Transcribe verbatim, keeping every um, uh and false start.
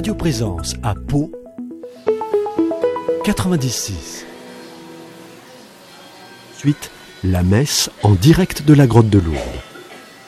Radio Présence à Pau, quatre-vingt-dix-six. Suite, la messe en direct de la grotte de Lourdes.